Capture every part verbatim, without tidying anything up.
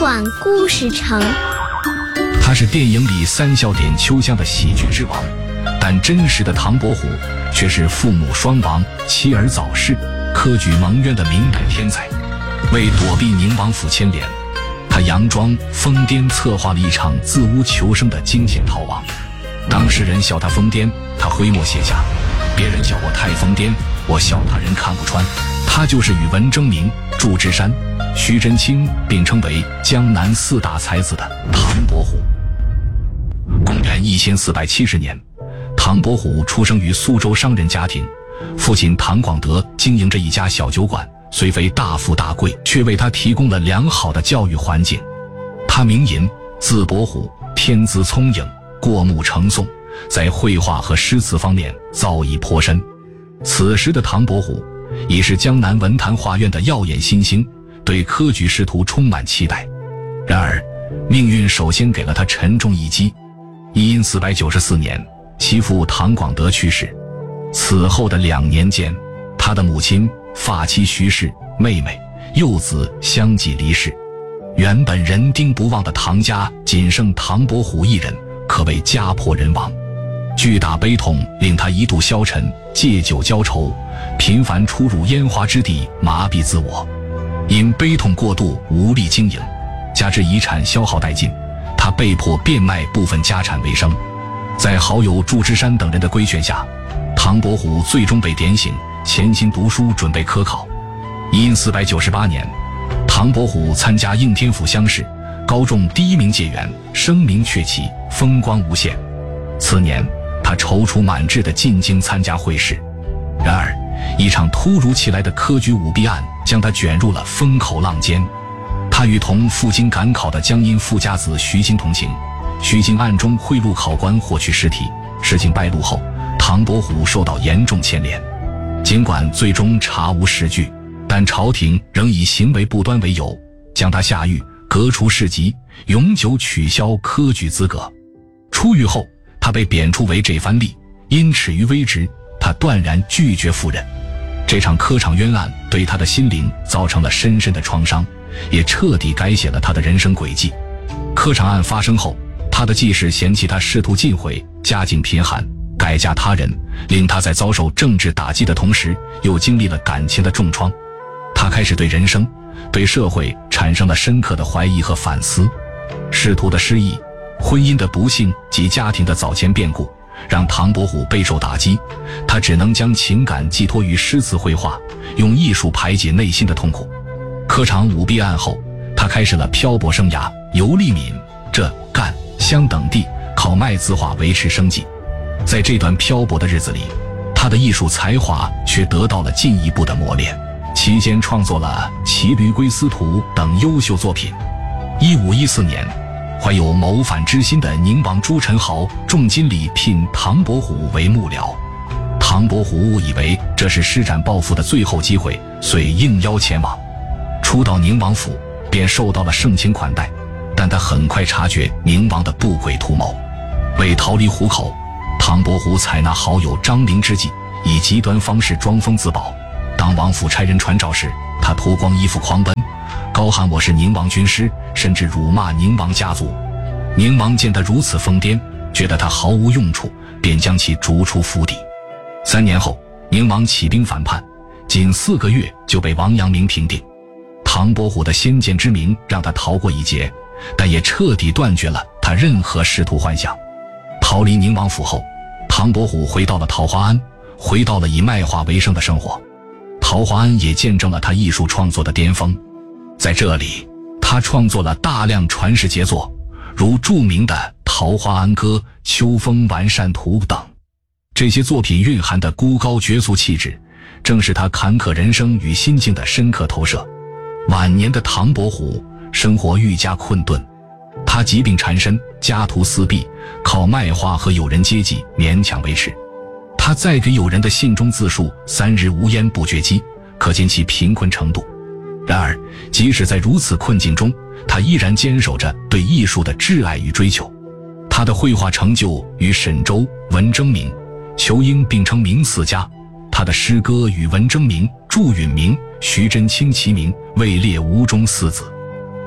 馆故事城。 他是电影里三笑点秋香的喜剧之王，但真实的唐伯虎却是父母双亡、妻儿早逝、科举蒙冤的明代天才。为躲避宁王府牵连，他佯装疯癫，策划了一场自污求生的惊险逃亡。当事人笑他疯癫，他挥墨写下：别人笑我太疯癫，我笑他人看不穿。他就是与文征明、祝枝山、徐祯卿并称为江南四大才子的唐伯虎。公元一千四百七十年，唐伯虎出生于苏州商人家庭，父亲唐广德经营着一家小酒馆，虽非大富大贵，却为他提供了良好的教育环境。他名寅，字伯虎，天资聪颖，过目成诵，在绘画和诗词方面造诣颇深。此时的唐伯虎已是江南文坛画院的耀眼新星，对科举仕途充满期待。然而命运首先给了他沉重一击。一因四百九十四年，其父唐广德去世。此后的两年间，他的母亲、发妻徐氏、妹妹、幼子相继离世。原本人丁不旺的唐家仅剩唐伯虎一人，可谓家破人亡。巨大悲痛令他一度消沉，借酒浇愁，频繁出入烟花之地，麻痹自我。因悲痛过度，无力经营，加之遗产消耗殆尽，他被迫变卖部分家产为生。在好友祝枝山等人的规劝下，唐伯虎最终被点醒，潜心读书，准备科考。一因四百九十八年，唐伯虎参加应天府乡试，高中第一名解元，声名鹊起，风光无限。次年，他踌躇满志地进京参加会试。然而一场突如其来的科举舞弊案将他卷入了风口浪尖。他与同赴京赶考的江阴富家子徐经同行，徐经暗中贿赂考官获取试题，事情败露后，唐伯虎受到严重牵连。尽管最终查无实据，但朝廷仍以行为不端为由，将他下狱，革除士籍，永久取消科举资格。出狱后，他被贬黜为这番吏，因耻于微职，他断然拒绝赴任。这场科场冤案对他的心灵造成了深深的创伤，也彻底改写了他的人生轨迹。科场案发生后，他的继室嫌弃他仕途尽毁，家境贫寒，改嫁他人，令他在遭受政治打击的同时，又经历了感情的重创。他开始对人生、对社会产生了深刻的怀疑和反思。仕途的失意、婚姻的不幸及家庭的早前变故，让唐伯虎备受打击。他只能将情感寄托于诗词绘画，用艺术排解内心的痛苦。科场舞弊案后，他开始了漂泊生涯，游历闽、浙、赣、湘等地，靠卖字画维持生计。在这段漂泊的日子里，他的艺术才华却得到了进一步的磨练，期间创作了《骑驴归司徒》等优秀作品。一五一四年，怀有谋反之心的宁王朱宸濠重金礼聘唐伯虎为幕僚。唐伯虎误以为这是施展抱负的最后机会，遂应邀前往。初到宁王府，便受到了盛情款待，但他很快察觉宁王的不轨图谋。为逃离虎口，唐伯虎采纳好友张陵之计，以极端方式装疯自保。当王府差人传召时，他脱光衣服狂奔，高喊我是宁王军师，甚至辱骂宁王家族。宁王见他如此疯癫，觉得他毫无用处，便将其逐出府邸。三年后，宁王起兵反叛，仅四个月就被王阳明平定。唐伯虎的先见之明让他逃过一劫，但也彻底断绝了他任何仕途幻想。逃离宁王府后，唐伯虎回到了桃花庵，回到了以卖画为生的生活。桃花庵也见证了他艺术创作的巅峰。在这里，他创作了大量传世杰作，如著名的《桃花庵歌》《秋风完善图》等。这些作品蕴含的孤高绝俗气质，正是他坎坷人生与心境的深刻投射。晚年的唐伯虎生活愈加困顿，他疾病缠身，家徒四壁，靠卖画和友人接济勉强维持。他在给友人的信中自述三日无烟不觉饥，可见其贫困程度。然而即使在如此困境中，他依然坚守着对艺术的挚爱与追求。他的绘画成就与沈周、文征明、仇英并称名四家，他的诗歌与文征明、祝允明、徐祯卿齐名，位列吴中四子。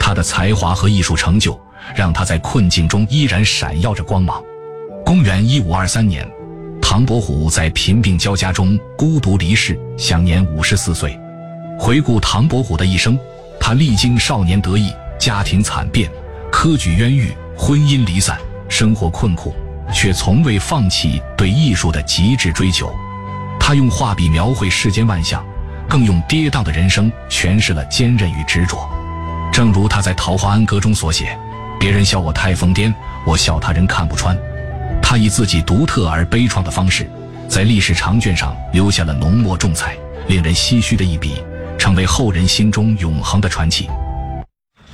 他的才华和艺术成就让他在困境中依然闪耀着光芒。公元一五二三年，唐伯虎在贫病交加中孤独离世，享年五十四岁。回顾唐伯虎的一生，他历经少年得意、家庭惨变、科举冤狱、婚姻离散，生活困苦，却从未放弃对艺术的极致追求。他用画笔描绘世间万象，更用跌宕的人生诠释了坚韧与执着。正如他在《桃花庵歌》中所写：别人笑我太疯癫，我笑他人看不穿。他以自己独特而悲怆的方式，在历史长卷上留下了浓墨重彩、令人唏嘘的一笔，成为后人心中永恒的传奇。